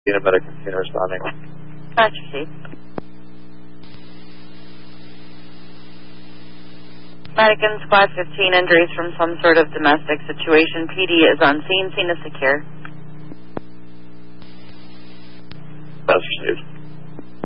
Unit medic responding. Roger, Chief. Medic in Squad 15, injuries from some sort of domestic situation. PD is on scene. Scene is secure. That's received.